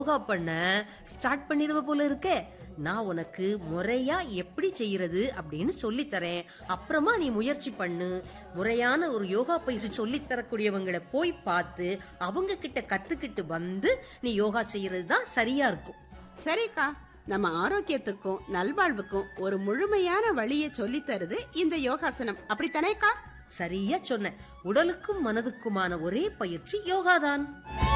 யோகா பண்ண ஸ்டார்ட் பண்ணிடுவ போல இருக்கே. நான் உனக்கு முறையா எப்படி செய்யறது அப்படின்னு சொல்லி தரேன். அப்புறமா நீ முயற்சி பண்ணு. முறையான ஒரு யோகா பயிற்சி சொல்லி தரக்கூடியவங்களை போய் பார்த்து அவங்க கிட்ட கத்துக்கிட்டு வந்து நீ யோகா செய்யறது தான் சரியா இருக்கும். சரிக்கா, நம்ம ஆரோக்கியத்துக்கும் நல்வாழ்வுக்கும் ஒரு முழுமையான வழியை சொல்லி தருது இந்த யோகாசனம், அப்படித்தானேக்கா? சரியா சொன்ன. உடலுக்கும் மனதுக்குமான ஒரே பயிற்சி யோகாதான்.